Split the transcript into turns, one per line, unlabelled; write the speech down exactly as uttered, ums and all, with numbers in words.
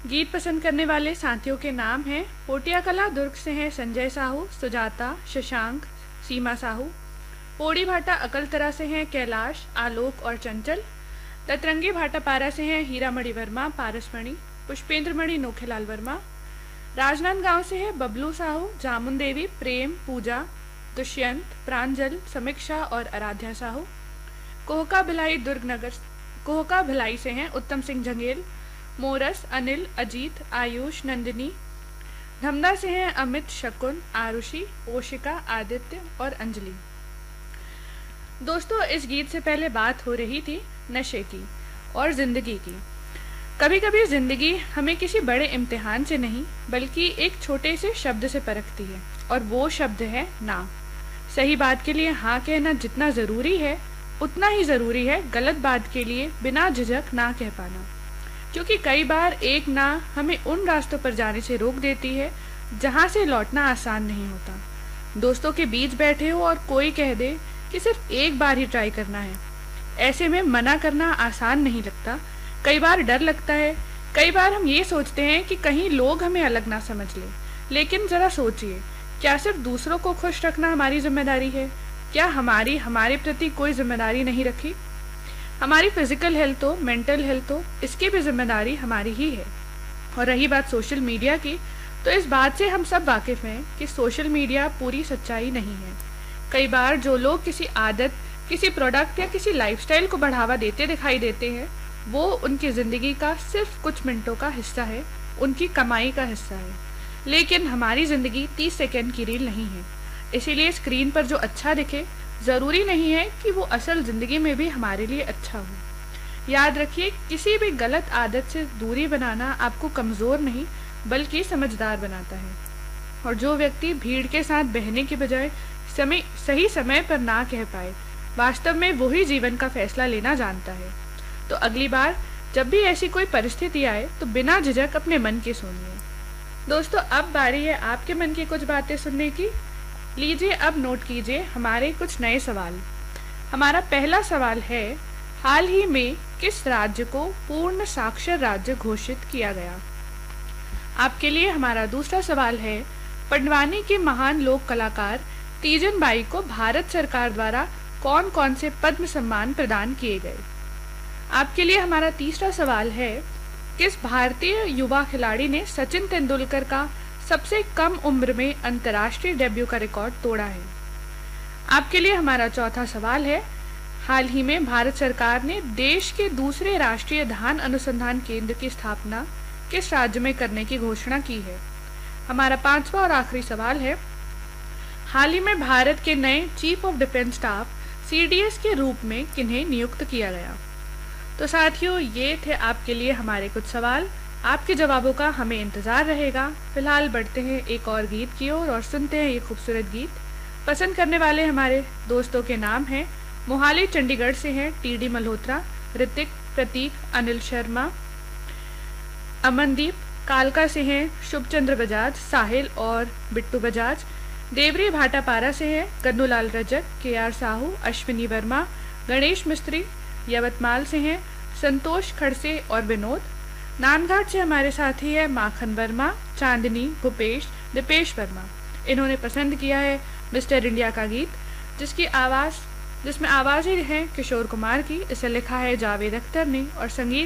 गीत पसंद करने वाले साथियों के नाम हैं पोटिया कला दुर्ग से हैं संजय साहू, सुजाता, शशांक, सीमा साहू। पोड़ी भाटा अकलतरा से हैं कैलाश, आलोक और चंचल। ततरंगी भाटा पारा से हैं हीरामणि वर्मा, पारसमणि, पुष्पेंद्रमणि, नोखेलाल वर्मा। राजनांदगांव से है बबलू साहू, जामुन देवी, प्रेम, पूजा, दुष्यंत, प्रांजल, समीक्षा और आराध्या साहू। कोहका भिलाई दुर्ग नगर कोहका भिलाई से हैं उत्तम सिंह जंगेल, मोरस, अनिल, अजीत, आयुष, नंदिनी। धमदा से हैं अमित, शकुन, आरुषि, ओशिका, आदित्य और अंजलि। दोस्तों, इस गीत से पहले बात हो रही थी नशे की और जिंदगी की। कभी कभी जिंदगी हमें किसी बड़े इम्तिहान से नहीं बल्कि एक छोटे से शब्द से परखती है, और वो शब्द है ना। सही बात के लिए हाँ कहना जितना जरूरी है उतना ही जरूरी है गलत बात के लिए बिना झिझक ना कह पाना, क्योंकि कई बार एक ना हमें उन रास्तों पर जाने से रोक देती है जहाँ से लौटना आसान नहीं होता। दोस्तों के बीच बैठे हो और कोई कह दे कि सिर्फ एक बार ही ट्राई करना है, ऐसे में मना करना आसान नहीं लगता। कई बार डर लगता है, कई बार हम ये सोचते हैं कि कहीं लोग हमें अलग ना समझ लें। लेकिन जरा सोचिए, क्या सिर्फ दूसरों को खुश रखना हमारी जिम्मेदारी है? क्या हमारी हमारे प्रति कोई जिम्मेदारी नहीं रखी? हमारी फिजिकल हेल्थ हो, मेंटल हेल्थ हो, इसकी भी जिम्मेदारी हमारी ही है। और रही बात सोशल मीडिया की, तो इस बात से हम सब वाकिफ हैं कि सोशल मीडिया पूरी सच्चाई नहीं है। कई बार जो लोग किसी आदत, किसी प्रोडक्ट या किसी लाइफस्टाइल को बढ़ावा देते दिखाई देते हैं, वो उनकी ज़िंदगी का सिर्फ कुछ मिनटों का हिस्सा है, उनकी कमाई का हिस्सा है। लेकिन हमारी ज़िंदगी तीस सेकंड की रील नहीं है, इसीलिए स्क्रीन पर जो अच्छा दिखे ज़रूरी नहीं है कि वो असल ज़िंदगी में भी हमारे लिए अच्छा हो। याद रखिए, किसी भी गलत आदत से दूरी बनाना आपको कमज़ोर नहीं बल्कि समझदार बनाता है। और जो व्यक्ति भीड़ के साथ बहने के बजाय समय सही समय पर ना कह पाए, वास्तव में वही जीवन का फैसला लेना जानता है। तो अगली बार जब भी ऐसी कोई परिस्थिति आए तो बिना झिझक अपने मन की सुनिए। दोस्तों, अब बारी है आपके मन की कुछ बातें सुनने की। लीजिए, अब नोट कीजिए हमारे कुछ नए सवाल। हमारा पहला सवाल है, हाल ही में किस राज्य को पूर्ण साक्षर राज्य घोषित किया गया? आपके लिए हमारा दूसरा सवाल है, पंडवानी के महान लोक कलाकार तीजन बाई को भारत सरकार द्वारा कौन कौन से पद्म सम्मान प्रदान किए गए? आपके लिए हमारा तीसरा सवाल है, किस भारतीय युवा खिलाड़ी ने सचिन तेंदुलकर का सबसे कम उम्र में अंतर्राष्ट्रीय डेब्यू का रिकॉर्ड तोड़ा है? आपके लिए हमारा चौथा सवाल है, हाल ही में भारत सरकार ने देश के दूसरे राष्ट्रीय धान अनुसंधान केंद्र की स्थापना किस राज्य में करने की घोषणा की है? हमारा पांचवा और आखिरी सवाल है, हाल ही में भारत के नए chief of defence staff C D S के रूप में किन्हें नियुक्त किया गया? तो साथियों, ये थे आपके लिए हमारे कुछ सवाल। आपके जवाबों का हमें इंतज़ार रहेगा। फिलहाल बढ़ते हैं एक और गीत की ओर और, और सुनते हैं ये खूबसूरत गीत। पसंद करने वाले हमारे दोस्तों के नाम हैं, मोहाली चंडीगढ़ से हैं टी डी मल्होत्रा, ऋतिक, प्रतीक, अनिल शर्मा, अमनदीप। कालका से हैं शुभचंद्र बजाज, साहिल और बिट्टू बजाज। देवरी भाटापारा से हैं कन्नूलाल रजक, के आर साहू, अश्विनी वर्मा। गणेश मिस्त्री यवतमाल से हैं संतोष खड़से और विनोद। नानघाट से हमारे साथी है माखन वर्मा, चांदनी, भूपेश, दीपेश वर्मा। इन्होंने पसंद किया है मिस्टर इंडिया का गीत, जिसकी आवाज़ जिसमें आवाज़ें हैं किशोर कुमार की। इसे लिखा है जावेद अख्तर ने और संगीत